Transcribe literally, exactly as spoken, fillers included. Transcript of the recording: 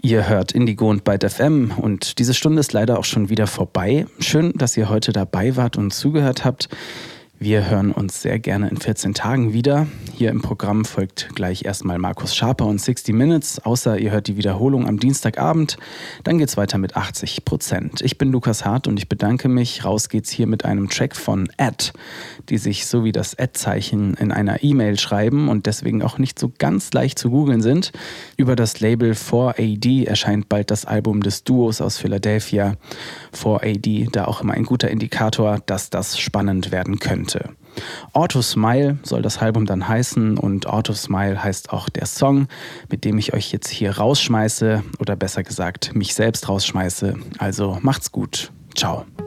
Ihr hört Indigo und Byte F M und diese Stunde ist leider auch schon wieder vorbei. Schön, dass ihr heute dabei wart und zugehört habt. Wir hören uns sehr gerne in vierzehn Tagen wieder. Hier im Programm folgt gleich erstmal Markus Schaper und sixty Minutes, außer ihr hört die Wiederholung am Dienstagabend. Dann geht's weiter mit achtzig Prozent. Ich bin Lukas Hart und ich bedanke mich. Raus geht's hier mit einem Track von Ad, die sich so wie das Ad-Zeichen in einer E-Mail schreiben und deswegen auch nicht so ganz leicht zu googeln sind. Über das Label four A D erscheint bald das Album des Duos aus Philadelphia. four A D, da auch immer ein guter Indikator, dass das spannend werden könnte. Auto Smile soll das Album dann heißen und Auto Smile heißt auch der Song, mit dem ich euch jetzt hier rausschmeiße oder besser gesagt mich selbst rausschmeiße. Also macht's gut. Ciao.